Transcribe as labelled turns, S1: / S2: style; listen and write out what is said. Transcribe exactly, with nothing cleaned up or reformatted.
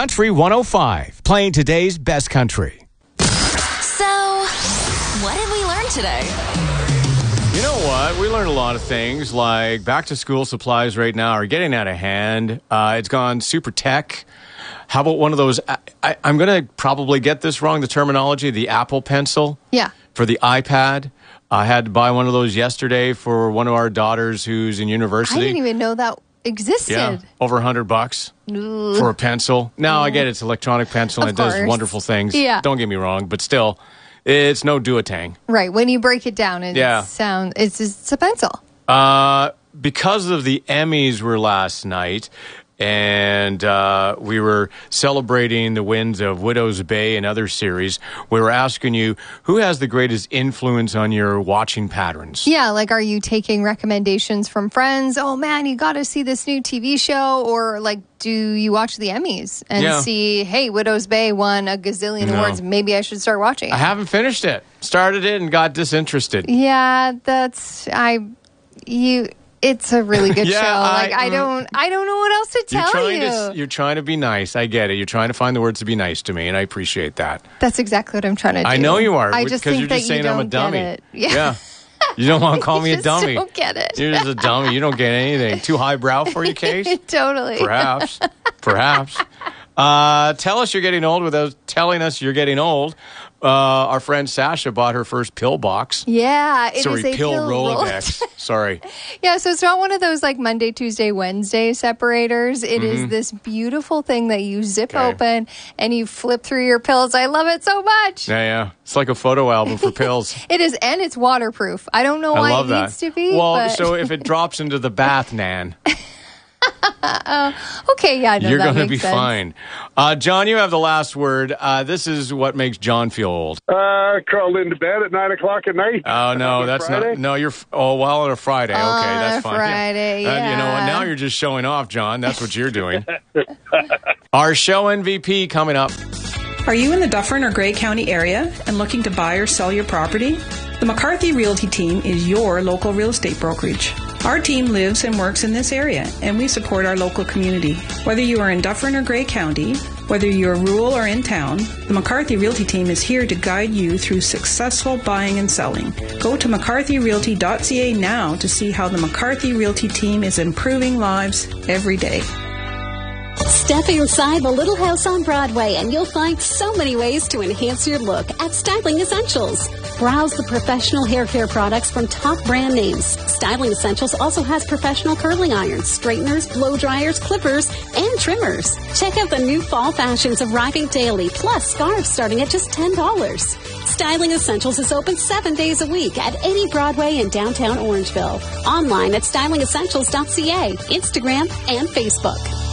S1: Country one oh five, playing today's best country.
S2: So, what did we learn today?
S3: You know what? We learned a lot of things, like back-to-school supplies right now are getting out of hand. Uh, it's gone super tech. How about one of those? I, I, I'm going to probably get this wrong, the terminology, the Apple Pencil.
S4: Yeah.
S3: For the iPad. I had to buy one of those yesterday for one of our daughters who's in university.
S4: I didn't even know that existed.
S3: Yeah, over a hundred bucks
S4: Ugh.
S3: for a pencil. Now I get it's electronic pencil and
S4: Of
S3: it does
S4: course.
S3: wonderful things.
S4: Yeah.
S3: Don't get me wrong, but still, it's no Duotang.
S4: Right. When you break it down, it
S3: Yeah.
S4: sounds it's it's a pencil.
S3: Uh, because of the Emmys were last night, and uh, we were celebrating the wins of Widow's Bay and other series, we were asking you, who has the greatest influence on your watching patterns?
S4: Yeah, like are you taking recommendations from friends? Oh man, you got to see this new T V show, or like do you watch the Emmys and
S3: Yeah.
S4: see, hey, Widow's Bay won a gazillion
S3: No.
S4: awards, maybe I should start watching.
S3: I haven't finished it. Started it and got disinterested.
S4: Yeah, that's I you it's a really good
S3: Yeah,
S4: show.
S3: I-
S4: Like I,
S3: mm.
S4: don't I don't know what else to
S3: You're
S4: tell
S3: trying
S4: you.
S3: to you're trying to be nice. I get it. You're trying to find the words to be nice to me, and I appreciate that.
S4: That's exactly what I'm trying to do.
S3: I know you are.
S4: I just
S3: because
S4: think
S3: you're
S4: that
S3: just saying
S4: you
S3: I'm a
S4: don't
S3: dummy.
S4: get it. Yeah.
S3: Yeah. You don't want to call me
S4: You
S3: a
S4: just
S3: dummy.
S4: don't get it.
S3: You're just a dummy. You don't get anything. Too highbrow for you, Kate?
S4: Totally.
S3: Perhaps. Perhaps. Uh, tell us you're getting old without telling us you're getting old. Uh, our friend Sasha bought her first pill box.
S4: Yeah, it is
S3: Sorry,
S4: a
S3: pill,
S4: pill
S3: Rolodex. Sorry.
S4: Yeah, so it's not one of those like Monday, Tuesday, Wednesday separators. It is
S3: Mhm.
S4: this beautiful thing that you zip
S3: Okay.
S4: open and you flip through your pills. I love it so much.
S3: Yeah, yeah. It's like a photo album for pills.
S4: It is, and it's waterproof. I don't know
S3: I
S4: why
S3: love
S4: it
S3: that.
S4: needs to be.
S3: Well,
S4: but...
S3: so if it drops into the bath, Nan,
S4: uh, okay, yeah, no,
S3: you're
S4: that
S3: going to
S4: makes
S3: be
S4: sense.
S3: fine. Uh, John, you have the last word. Uh, this is what makes John feel old.
S5: Uh, crawled into bed at nine o'clock at night.
S3: Oh no,
S5: On a
S3: that's
S5: Friday?
S3: not. No, you're. f- Oh well, on a Friday. Okay,
S4: On
S3: that's
S4: a
S3: fine.
S4: Friday,
S3: Uh, you know what?
S4: yeah.
S3: Now you're just showing off, John. That's what you're doing. Our show M V P coming up.
S6: Are you in the Dufferin or Grey County area and looking to buy or sell your property? The McCarthy Realty Team is your local real estate brokerage. Our team lives and works in this area, and we support our local community. Whether you are in Dufferin or Grey County, whether you're rural or in town, the McCarthy Realty Team is here to guide you through successful buying and selling. Go to mccarthy realty dot c a now to see how the McCarthy Realty Team is improving lives every day.
S7: Step inside the Little House on Broadway and you'll find so many ways to enhance your look at Styling Essentials. Browse the professional hair care products from top brand names. Styling Essentials also has professional curling irons, straighteners, blow dryers, clippers, and trimmers. Check out the new fall fashions arriving daily, plus scarves starting at just ten dollars. Styling Essentials is open seven days a week at eighty Broadway in downtown Orangeville. Online at styling essentials dot c a, Instagram, and Facebook.